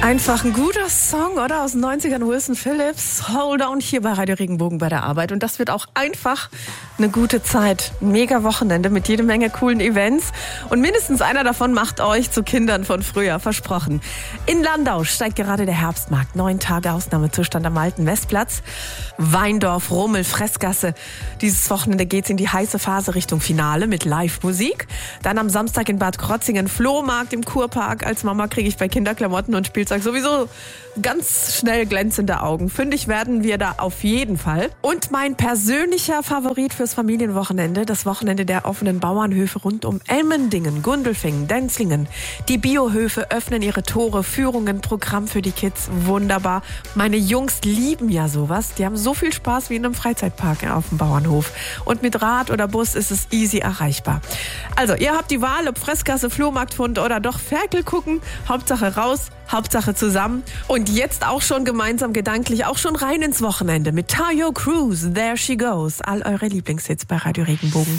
Einfach ein guter Song, oder? Aus den 90ern, Wilson Phillips. Hold on, hier bei Radio Regenbogen bei der Arbeit. Und das wird auch einfach eine gute Zeit. Mega Wochenende mit jede Menge coolen Events. Und mindestens einer davon macht euch zu Kindern von früher, versprochen. In Landau steigt gerade der Herbstmarkt. 9 Tage Ausnahmezustand am Alten Westplatz. Weindorf, Rummel, Fressgasse. Dieses Wochenende geht's in die heiße Phase Richtung Finale mit Live-Musik. Dann am Samstag in Bad Krotzingen Flohmarkt im Kurpark. Als Mama kriege ich bei Kinderklamotten und Spielzeug sowieso ganz schnell glänzende Augen. Fündig werden wir da auf jeden Fall. Und mein persönlicher Favorit fürs Familienwochenende, das Wochenende der offenen Bauernhöfe rund um Ellmendingen, Gundelfingen, Denzlingen. Die Biohöfe öffnen ihre Tore, Führungen, Programm für die Kids. Wunderbar. Meine Jungs lieben ja sowas. Die haben so viel Spaß wie in einem Freizeitpark auf dem Bauernhof. Und mit Rad oder Bus ist es easy erreichbar. Also, ihr habt die Wahl, ob Fressgasse, Flohmarktfund oder doch Ferkel gucken. Hauptsache raus, Hauptsache zusammen. Und jetzt auch schon gemeinsam gedanklich, auch schon rein ins Wochenende mit Tayo Cruz, There She Goes. All eure Lieblingshits bei Radio Regenbogen.